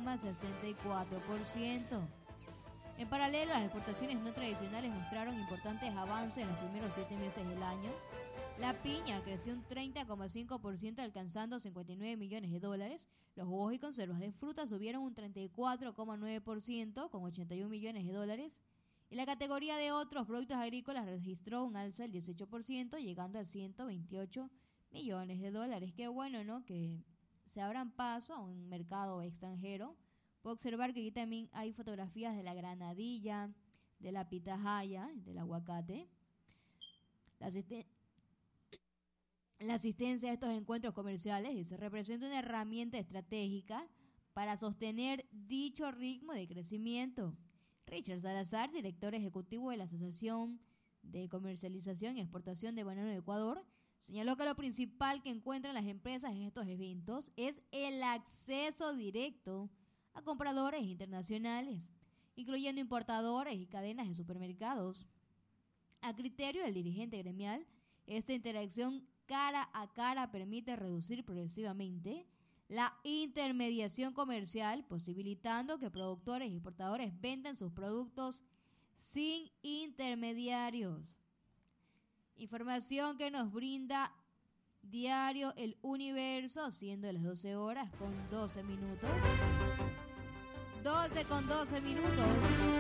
13,64%. En paralelo, las exportaciones no tradicionales mostraron importantes avances en los primeros 7 meses del año. La piña creció un 30,5% alcanzando 59 millones de dólares. Los jugos y conservas de fruta subieron un 34,9% con 81 millones de dólares. Y la categoría de otros productos agrícolas registró un alza del 18%, llegando a 128 millones de dólares. Qué bueno, ¿no? Que se abran paso a un mercado extranjero. Puedo observar que aquí también hay fotografías de la granadilla, de la pitahaya, del aguacate. La asistencia a estos encuentros comerciales dice, representa una herramienta estratégica para sostener dicho ritmo de crecimiento. Richard Salazar, director ejecutivo de la Asociación de Comercialización y Exportación de Banano de Ecuador, señaló que lo principal que encuentran las empresas en estos eventos es el acceso directo a compradores internacionales, incluyendo importadores y cadenas de supermercados. A criterio del dirigente gremial, esta interacción cara a cara permite reducir progresivamente la intermediación comercial, posibilitando que productores y exportadores vendan sus productos sin intermediarios. Información que nos brinda Diario El Universo, siendo las 12 horas con 12 minutos. 12 con 12 minutos.